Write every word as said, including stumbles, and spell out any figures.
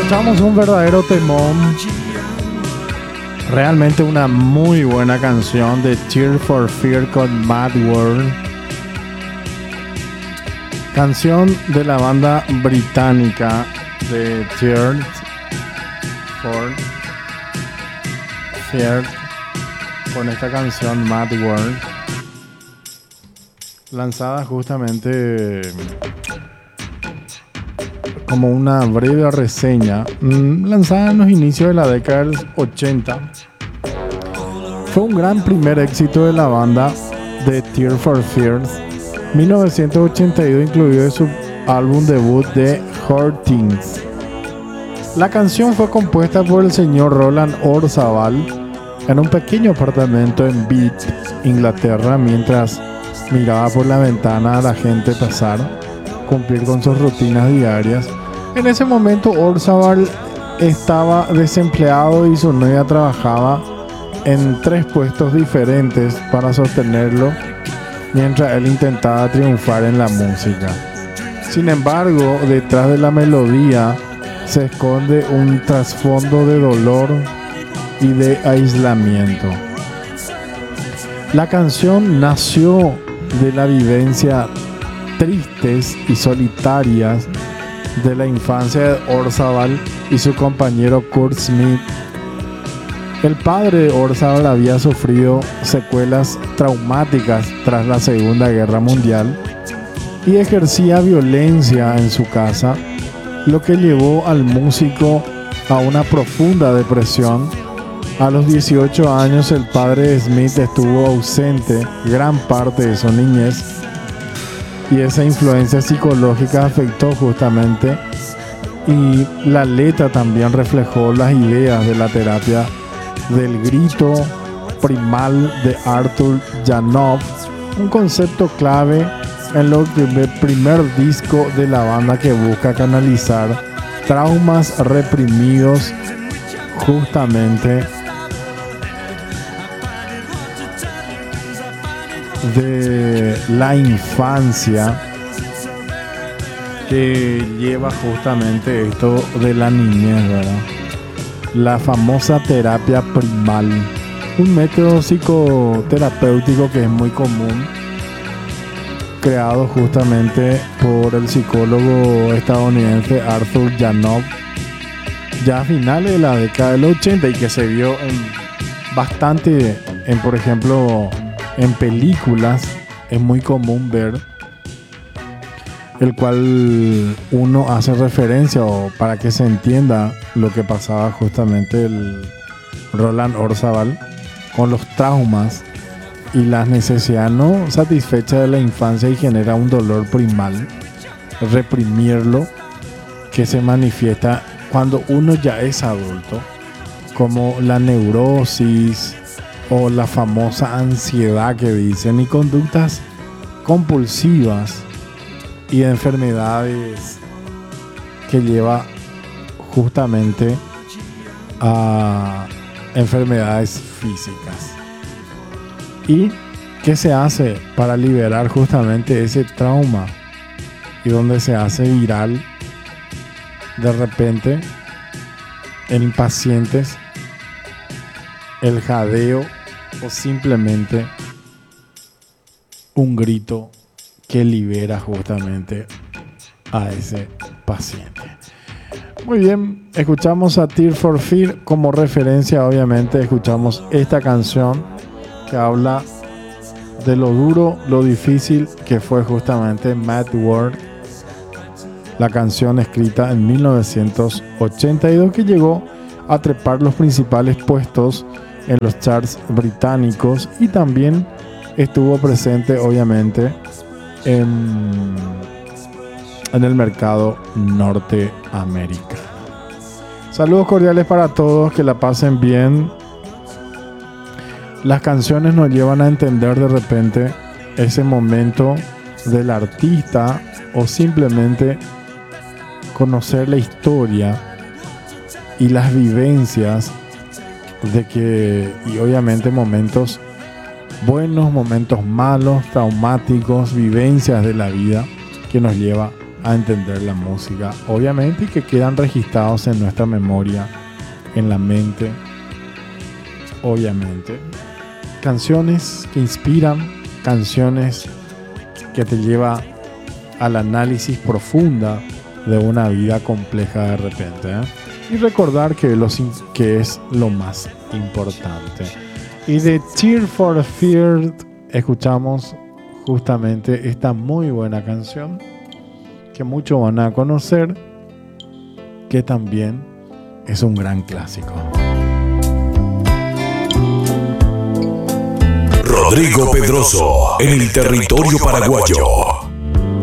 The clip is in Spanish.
Escuchamos un verdadero temón. Realmente una muy buena canción de Tears for Fears con Mad World. Canción de la banda británica de Tears for Fears con esta canción Mad World, lanzada justamente como una breve reseña, lanzada en los inicios de la década del ochenta. Fue un gran primer éxito de la banda de Tears for Fears, mil novecientos ochenta y dos, incluido en su álbum debut de Hurtings. La canción fue compuesta por el señor Roland Orzabal en un pequeño apartamento en Bath, Inglaterra, mientras miraba por la ventana a la gente pasar, cumplir con sus rutinas diarias. En ese momento Orzabal estaba desempleado y su novia trabajaba en tres puestos diferentes para sostenerlo mientras él intentaba triunfar en la música. Sin embargo, detrás de la melodía se esconde un trasfondo de dolor y de aislamiento. La canción nació de la vivencia tristes y solitarias de la infancia de Orzabal y su compañero Kurt Smith. El padre de Orzabal había sufrido secuelas traumáticas tras la Segunda Guerra Mundial y ejercía violencia en su casa, lo que llevó al músico a una profunda depresión. A los dieciocho años, el padre de Smith estuvo ausente gran parte de su niñez, y esa influencia psicológica afectó justamente, y la letra también reflejó las ideas de la terapia del grito primal de Arthur Janov, un concepto clave en lo que el primer disco de la banda que busca canalizar traumas reprimidos justamente de la infancia, que lleva justamente esto de la niñez, ¿verdad? La famosa terapia primal, un método psicoterapéutico que es muy común, creado justamente por el psicólogo estadounidense Arthur Janov ya a finales de la década del ochenta, y que se vio en bastante en, por ejemplo, en películas. Es muy común ver, el cual uno hace referencia, o para que se entienda lo que pasaba justamente el Roland Orzabal con los traumas y las necesidades no satisfechas de la infancia, y genera un dolor primal, reprimirlo, que se manifiesta cuando uno ya es adulto, como la neurosis o la famosa ansiedad que dicen, y conductas compulsivas y enfermedades que lleva justamente a enfermedades físicas. ¿Y qué se hace para liberar justamente ese trauma? Y donde se hace viral de repente en pacientes el jadeo, o simplemente un grito que libera justamente a ese paciente. Muy bien, escuchamos a Tears for Fears como referencia. Obviamente escuchamos esta canción que habla de lo duro, lo difícil que fue justamente Mad World, la canción escrita en mil novecientos ochenta y dos, que llegó a trepar los principales puestos en los charts británicos, y también estuvo presente obviamente en, en el mercado norteamericano. Saludos cordiales para todos, que la pasen bien. Las canciones nos llevan a entender de repente ese momento del artista, o simplemente conocer la historia y las vivencias de que, y obviamente momentos buenos, momentos malos, traumáticos, vivencias de la vida que nos lleva a entender la música, obviamente, y que quedan registrados en nuestra memoria, en la mente, obviamente. Canciones que inspiran, canciones que te llevan al análisis profunda de una vida compleja de repente, ¿eh? Y recordar que, los, que es lo más importante. Y de Tears for Fears escuchamos justamente esta muy buena canción que muchos van a conocer, que también es un gran clásico. Rodrigo Pedroso en el territorio paraguayo.